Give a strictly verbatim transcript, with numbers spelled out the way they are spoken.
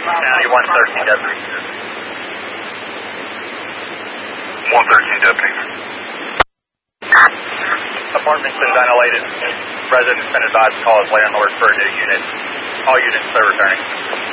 County one thirteen deputy. one thirteen deputy. Apartment's been ventilated. Residents been advised to call his landlord for a new unit. All units are returning.